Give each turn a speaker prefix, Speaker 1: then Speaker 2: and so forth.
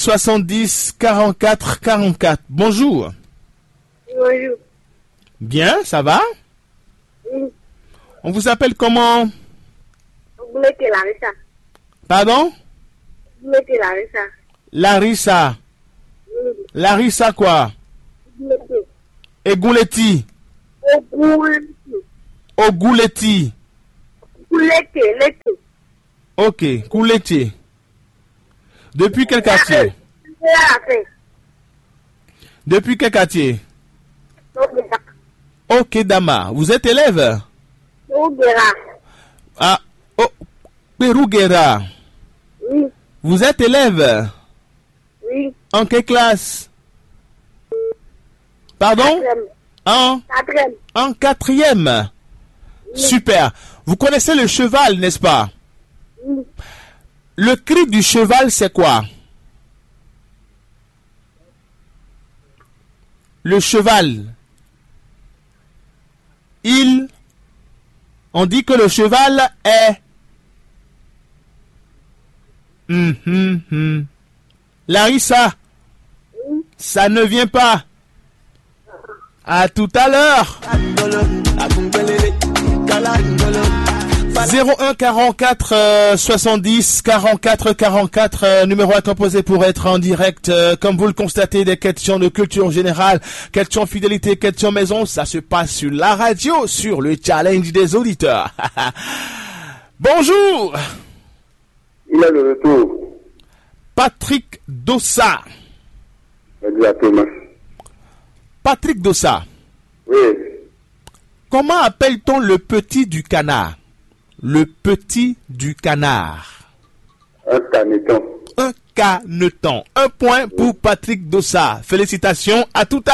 Speaker 1: 70 44 44. Bonjour.
Speaker 2: Bonjour.
Speaker 1: Bien, ça va?
Speaker 2: Oui.
Speaker 1: On vous appelle comment?
Speaker 2: Vous mettez Larissa.
Speaker 1: Pardon?
Speaker 2: Vous mettez Larissa.
Speaker 1: Larissa.
Speaker 2: Oui.
Speaker 1: Larissa quoi?
Speaker 2: Vous mettez.
Speaker 1: Egouleti. Ogouleti.
Speaker 2: L'été.
Speaker 1: Ok, Kouleti. Depuis quel quartier? Depuis quel quartier? Ok, Dama. Vous êtes élève? Ah, oh, Peruguera.
Speaker 2: Oui.
Speaker 1: Vous êtes élève?
Speaker 2: Oui.
Speaker 1: En quelle classe? Pardon? En quatrième. Super. Vous connaissez le cheval, n'est-ce pas?
Speaker 2: Oui.
Speaker 1: Le cri du cheval, c'est quoi? Le cheval. On dit que le cheval est... Larissa, ça ne vient pas. À tout à l'heure. 01 44 70 44 44 numéro à composer pour être en direct. Comme vous le constatez, des questions de culture générale, questions fidélité, questions maison, ça se passe sur la radio, sur le challenge des auditeurs. Bonjour.
Speaker 3: Il a le retour.
Speaker 1: Patrick Dossa.
Speaker 3: Exactement.
Speaker 1: Patrick Dossa.
Speaker 3: Oui.
Speaker 1: Comment appelle-t-on le petit du canard? Le petit du canard.
Speaker 3: Un caneton.
Speaker 1: Un caneton. Un point pour Patrick Dossa. Félicitations à tout à l'heure.